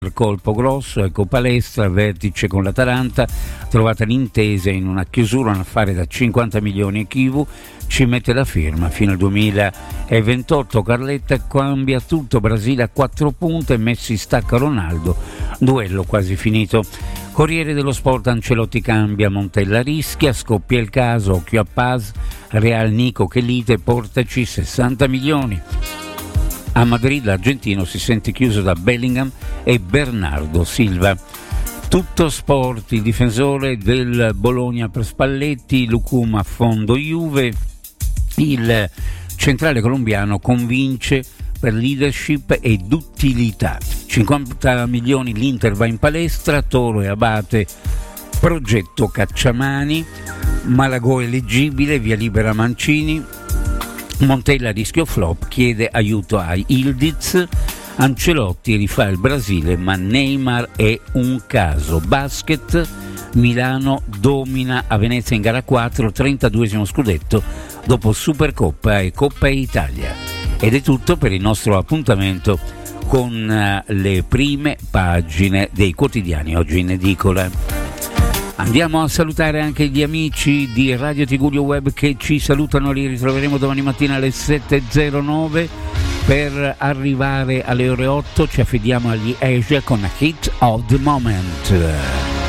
colpo grosso, ecco palestra, vertice con l'Atalanta, trovata l'intesa in una chiusura, un affare da 50 milioni e Chivu ci mette la firma fino al 2028. Carletta cambia tutto, Brasile a 4 punti e Messi stacca Ronaldo, duello quasi finito. Corriere dello Sport, Ancelotti cambia, Montella rischia, scoppia il caso, occhio a Paz, Real Nico che lite, portaci 60 milioni. A Madrid l'argentino si sente chiuso da Bellingham e Bernardo Silva. Tutto Sport, il difensore del Bologna per Spalletti, Lucum a fondo Juve, il centrale colombiano convince per leadership ed utilità. 50 milioni l'Inter va in palestra, Toro e Abate, progetto Cacciamani, Malagò eleggibile, via libera Mancini, Montella rischio flop, chiede aiuto a Ildiz, Ancelotti rifà il Brasile ma Neymar è un caso. Basket, Milano domina a Venezia in gara 4, 32esimo scudetto dopo Supercoppa e Coppa Italia. Ed è tutto per il nostro appuntamento con le prime pagine dei quotidiani oggi in edicola. Andiamo a salutare anche gli amici di Radio Tigullio Web che ci salutano, li ritroveremo domani mattina alle 7.09 per arrivare alle ore 8. Ci affidiamo agli Asia con Hit of the Moment.